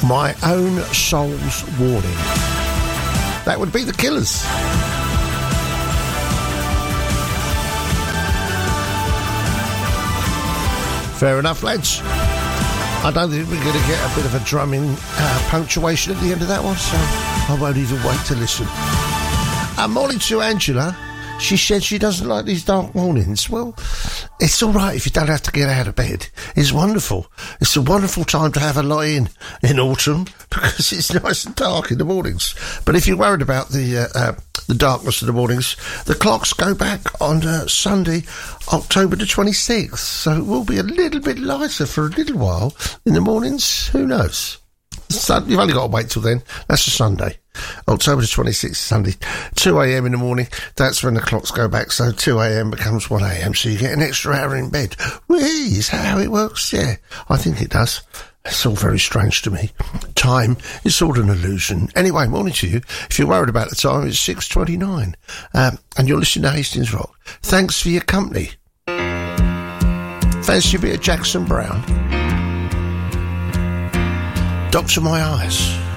My Own Soul's Warning. That would be the Killers. Fair enough, lads. I don't think we're going to get a bit of a drumming punctuation at the end of that one, so I won't even wait to listen. Morning to Angela. She said she doesn't like these dark mornings. Well, it's all right if you don't have to get out of bed. It's wonderful. It's a wonderful time to have a lie in autumn because it's nice and dark in the mornings. But if you're worried about the darkness of the mornings, the clocks go back on Sunday, October the 26th. So it will be a little bit lighter for a little while in the mornings. Who knows? You've only got to wait till then. That's a Sunday. October the 26th, Sunday, 2 a.m. in the morning. That's when the clocks go back. So 2 a.m. becomes 1 a.m. So you get an extra hour in bed. Whee! Is that how it works? Yeah, I think it does. It's all very strange to me. Time is sort of an illusion. Anyway, morning to you. If you're worried about the time, it's 6:29. And you're listening to Hastings Rock. Thanks for your company. Fancy a bit of Jackson Brown? Doctor My Eyes.